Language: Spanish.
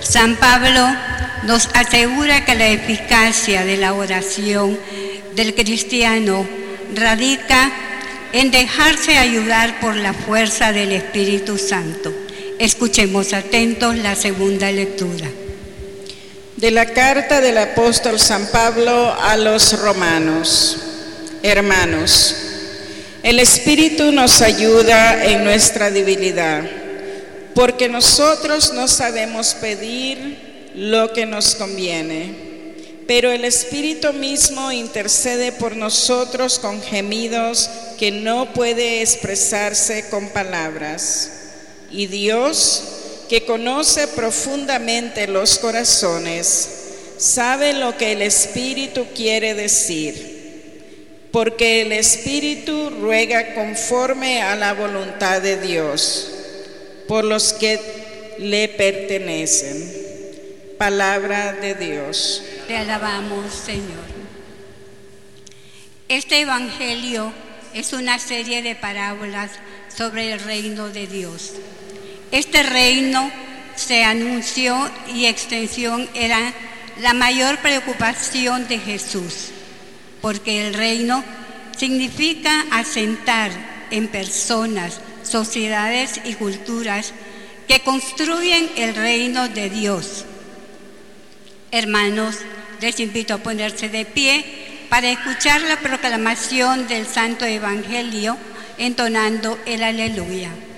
San Pablo nos asegura que la eficacia de la oración del cristiano radica en dejarse ayudar por la fuerza del Espíritu Santo. Escuchemos atentos la segunda lectura. De la carta del apóstol San Pablo a los romanos. Hermanos, el Espíritu nos ayuda en nuestra debilidad, porque nosotros no sabemos pedir lo que nos conviene, pero el Espíritu mismo intercede por nosotros con gemidos que no puede expresarse con palabras. Y Dios, que conoce profundamente los corazones, sabe lo que el Espíritu quiere decir, porque el Espíritu ruega conforme a la voluntad de Dios, por los que le pertenecen. Palabra de Dios. Te alabamos, Señor. Este Evangelio es una serie de parábolas sobre el reino de Dios. Este reino se anunció y extensión era la mayor preocupación de Jesús, porque el reino significa asentar en personas, sociedades y culturas que construyen el reino de Dios. Hermanos, les invito a ponerse de pie para escuchar la proclamación del Santo Evangelio entonando el Aleluya.